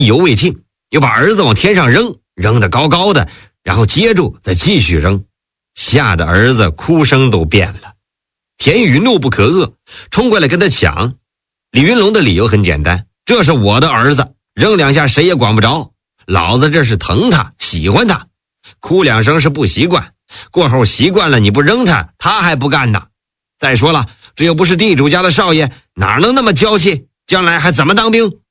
犹未尽，又把儿子往天上扔，扔得高高的，然后接住再继续扔，吓得儿子哭声都变了。田宇怒不可遏，冲过来跟他抢。李云龙的理由很简单，这是我的儿子，扔两下谁也管不着，老子这是疼他，喜欢他，哭两声是不习惯，过后习惯了你不扔他，他还不干呢。再说了，这又不是地主家的少爷，哪能那么娇气，将来还怎么当兵？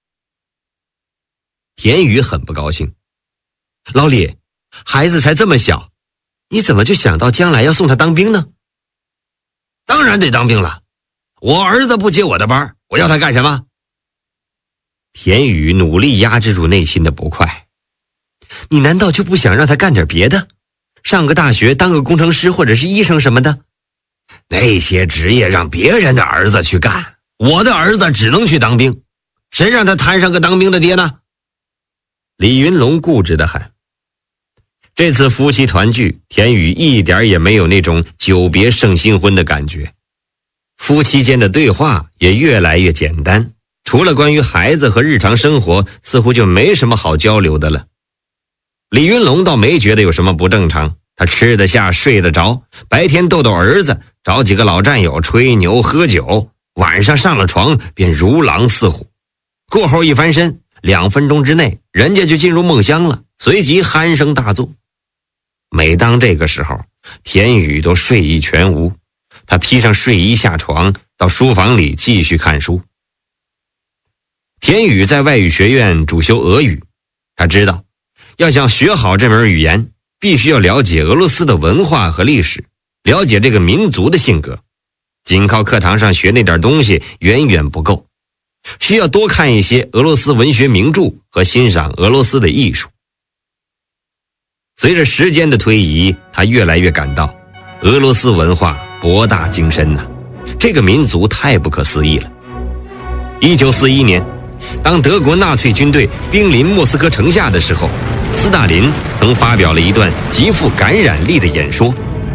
田宇很不高兴，老李，孩子才这么小，你怎么就想到将来要送他当兵呢？当然得当兵了，我儿子不接我的班，我要他干什么？田宇努力压制住内心的不快，你难道就不想让他干点别的，上个大学当个工程师或者是医生什么的？那些职业让别人的儿子去干，我的儿子只能去当兵，谁让他摊上个当兵的爹呢？李云龙固执地喊。这次夫妻团聚，田宇一点也没有那种久别胜新婚的感觉，夫妻间的对话也越来越简单，除了关于孩子和日常生活，似乎就没什么好交流的了。李云龙倒没觉得有什么不正常，他吃得下睡得着，白天逗逗儿子，找几个老战友吹牛喝酒，晚上上了床便如狼似虎，过后一翻身，2分钟之内人家就进入梦乡了，随即鼾声大作。每当这个时候，田宇都睡意全无，他披上睡衣下床，到书房里继续看书。田宇在外语学院主修俄语，他知道要想学好这门语言，必须要了解俄罗斯的文化和历史，了解这个民族的性格，仅靠课堂上学那点东西远远不够，需要多看一些俄罗斯文学名著和欣赏俄罗斯的艺术。随着时间的推移，他越来越感到俄罗斯文化博大精深呐，这个民族太不可思议了。1941年，当德国纳粹军队兵临莫斯科城下的时候，斯大林曾发表了一段极富感染力的演说。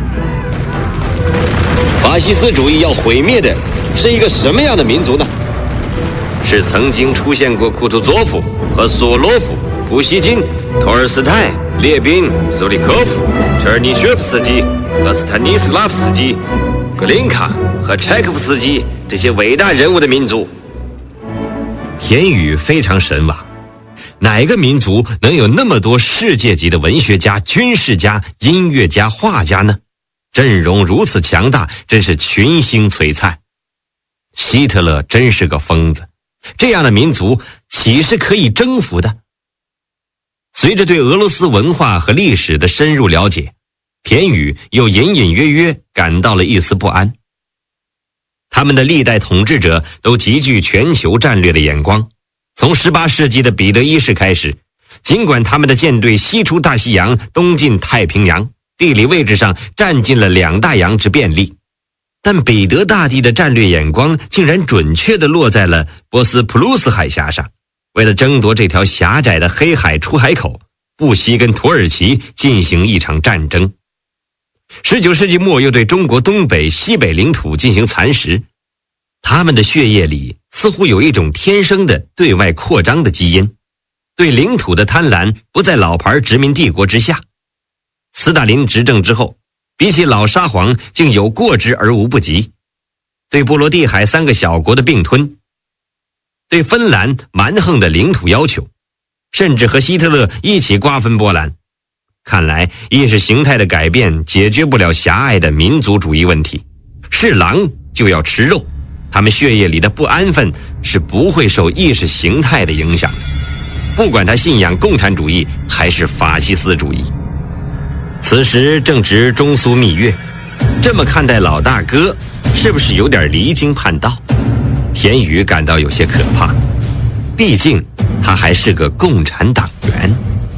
法西斯主义要毁灭的是一个什么样的民族呢？是曾经出现过库图佐夫和索洛夫、普希金、托尔斯泰、列宾、索利科夫、车尔尼舍夫斯基和斯坦尼斯拉夫斯基、格林卡和柴可夫斯基这些伟大人物的民族。田宇非常神往，哪个民族能有那么多世界级的文学家、军事家、音乐家、画家呢？阵容如此强大，真是群星璀璨。希特勒真是个疯子，这样的民族岂是可以征服的？随着对俄罗斯文化和历史的深入了解，田宇又隐隐约约感到了一丝不安。他们的历代统治者都极具全球战略的眼光，从18世纪的彼得一世开始，尽管他们的舰队西出大西洋，东进太平洋，地理位置上占尽了2大洋之便利，但彼得大帝的战略眼光竟然准确地落在了波斯普鲁斯海峡上。为了争夺这条狭窄的黑海出海口，不惜跟土耳其进行一场战争。19世纪末又对中国东北、西北领土进行蚕食，他们的血液里似乎有一种天生的对外扩张的基因，对领土的贪婪不在老牌殖民帝国之下。斯大林执政之后，比起老沙皇竟有过之而无不及，对波罗的海3个小国的并吞，对芬兰蛮横的领土要求，甚至和希特勒一起瓜分波兰。看来意识形态的改变解决不了狭隘的民族主义问题，是狼就要吃肉，他们血液里的不安分是不会受意识形态的影响的，不管他信仰共产主义还是法西斯主义。此时正值中苏蜜月，这么看待老大哥是不是有点离经叛道？田宇感到有些可怕，毕竟他还是个共产党员。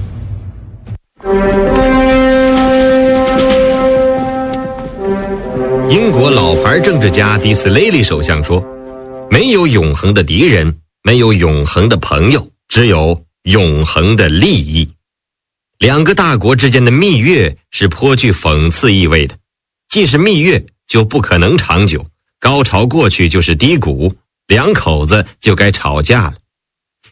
英国老牌政治家迪斯雷利首相说，没有永恒的敌人，没有永恒的朋友，只有永恒的利益。2个大国之间的蜜月是颇具讽刺意味的，既是蜜月就不可能长久，高潮过去就是低谷，2口子就该吵架了。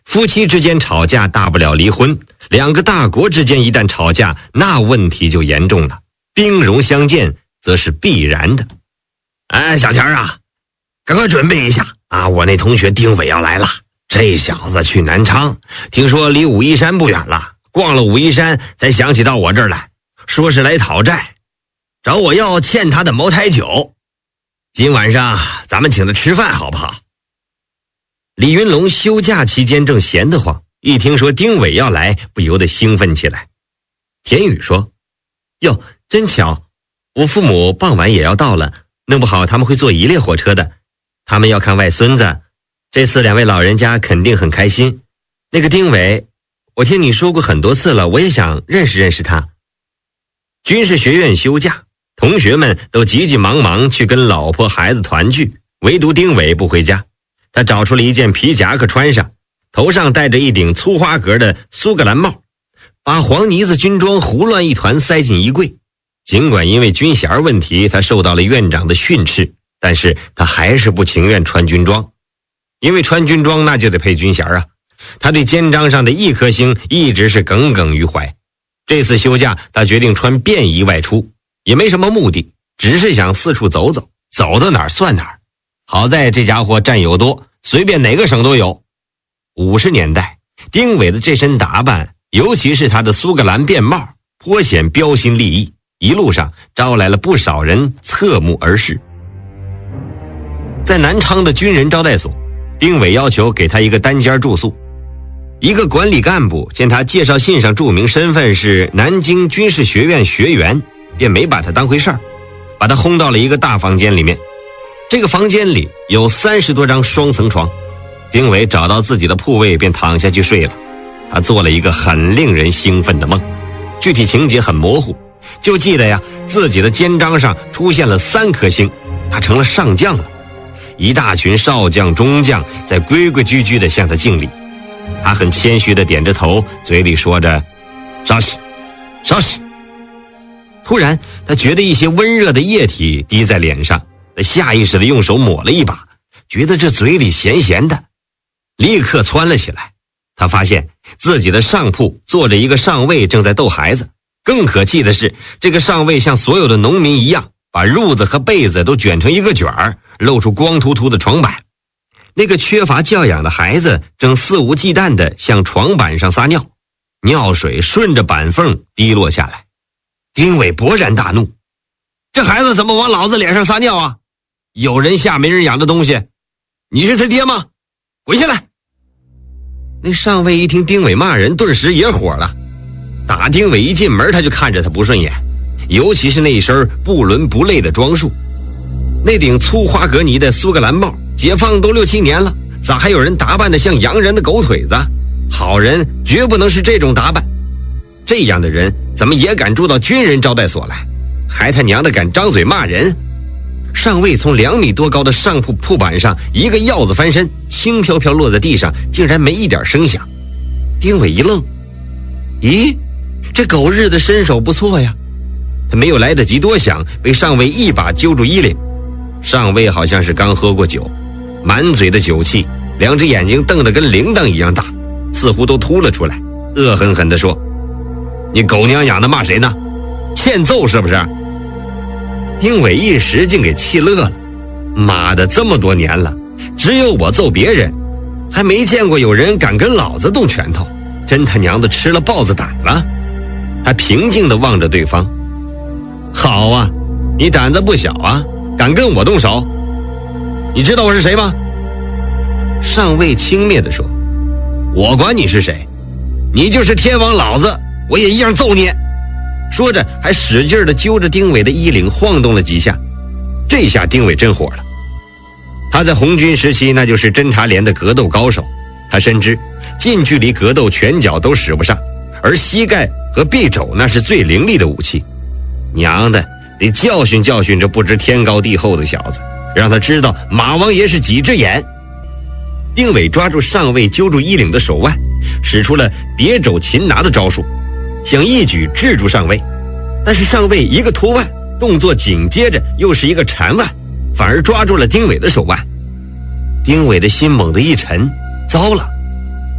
夫妻之间吵架大不了离婚，两个大国之间一旦吵架，那问题就严重了，兵戎相见则是必然的。 哎，小田啊，赶快准备一下啊！我那同学丁伟要来了，这小子去南昌，听说离武夷山不远了，逛了武夷山才想起到我这儿来，说是来讨债，找我要欠他的茅台酒。今晚上咱们请他吃饭好不好？ 李云龙休假期间正闲得慌，一听说丁伟要来，不由得兴奋起来。田宇说：哟，真巧，我父母傍晚也要到了，弄不好他们会坐一列火车的，他们要看外孙子，这次两位老人家肯定很开心。那个丁伟，我听你说过很多次了，我也想认识认识他。军事学院休假，同学们都急急忙忙去跟老婆孩子团聚，唯独丁伟不回家。他找出了一件皮夹克穿上，头上戴着一顶粗花格的苏格兰帽，把黄呢子军装胡乱一团塞进衣柜。尽管因为军衔问题他受到了院长的训斥，但是他还是不情愿穿军装，因为穿军装那就得配军衔啊。他对肩章上的一颗星一直是耿耿于怀。这次休假他决定穿便衣外出，也没什么目的，只是想四处走走，走到哪儿算哪儿。好在这家伙战友多，随便哪个省都有。50年代，丁伟的这身打扮，尤其是他的苏格兰便帽，颇显标新立异，一路上招来了不少人侧目而视。在南昌的军人招待所，丁伟要求给他一个单间住宿。一个管理干部见他介绍信上注明身份是南京军事学院学员，便没把他当回事儿，把他轰到了一个大房间里面。这个房间里有30多张双层床，丁伟找到自己的铺位便躺下去睡了。他做了一个很令人兴奋的梦，具体情节很模糊，就记得自己的肩章上出现了3颗星，他成了上将了。一大群少将中将在规规矩矩地向他敬礼，他很谦虚地点着头，嘴里说着稍息稍息。突然他觉得一些温热的液体滴在脸上，他下意识地用手抹了一把，觉得这嘴里咸咸的，立刻窜了起来。他发现自己的上铺坐着一个上尉正在逗孩子，更可气的是，这个上尉像所有的农民一样，把褥子和被子都卷成一个卷儿，露出光秃秃的床板。那个缺乏教养的孩子正肆无忌惮地向床板上撒尿，尿水顺着板缝滴落下来。丁伟勃然大怒，这孩子怎么往老子脸上撒尿啊？有人下没人养的东西，你是他爹吗？滚下来！那上尉一听丁伟骂人，顿时也火了。打丁伟一进门，他就看着他不顺眼，尤其是那一身不伦不类的装束，那顶粗花格呢的苏格兰帽，解放都6、7年了，咋还有人打扮得像洋人的狗腿子？好人绝不能是这种打扮，这样的人怎么也敢住到军人招待所来，还他娘的敢张嘴骂人！上尉从2米多高的上铺铺板上一个鹞子翻身，轻飘飘落在地上，竟然没一点声响。丁伟一愣，咦，这狗日的身手不错呀！他没有来得及多想，被上尉一把揪住衣领。上尉好像是刚喝过酒，满嘴的酒气，2只眼睛瞪得跟铃铛一样大，似乎都凸了出来，恶狠狠地说：你狗娘养的骂谁呢？欠揍是不是？丁伟一时竟给气乐了，妈的，这么多年了，只有我揍别人，还没见过有人敢跟老子动拳头，真他娘的吃了豹子胆了。他平静地望着对方，好啊，你胆子不小啊，敢跟我动手？你知道我是谁吗？上尉轻蔑地说：我管你是谁，你就是天王老子，我也一样揍你。说着还使劲地揪着丁伟的衣领晃动了几下。这下丁伟真火了，他在红军时期那就是侦察连的格斗高手，他深知近距离格斗拳脚都使不上，而膝盖和臂肘那是最凌厉的武器。娘的，得教训教训这不知天高地厚的小子，让他知道马王爷是几只眼。丁伟抓住上尉揪住衣领的手腕，使出了别肘擒拿的招数，想一举制住上尉，但是上尉一个脱腕动作紧接着又是一个缠腕，反而抓住了丁伟的手腕。丁伟的心猛地一沉，糟了，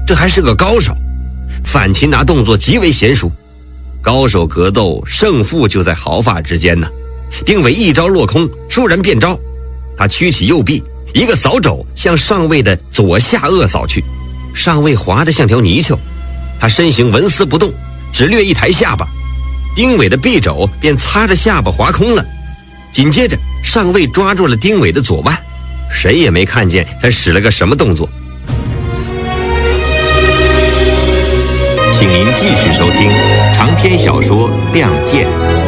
这还是个高手。范擒拿动作极为娴熟，高手格斗，胜负就在毫发之间呢。丁伟一招落空，倏然变招，他屈起右臂，一个扫帚向上尉的左下颚扫去，上尉滑得像条泥鳅，他身形纹丝不动，只略一抬下巴，丁伟的臂肘便擦着下巴滑空了。紧接着上尉抓住了丁伟的左腕，谁也没看见他使了个什么动作。 请您继续收听长篇小说《亮剑》。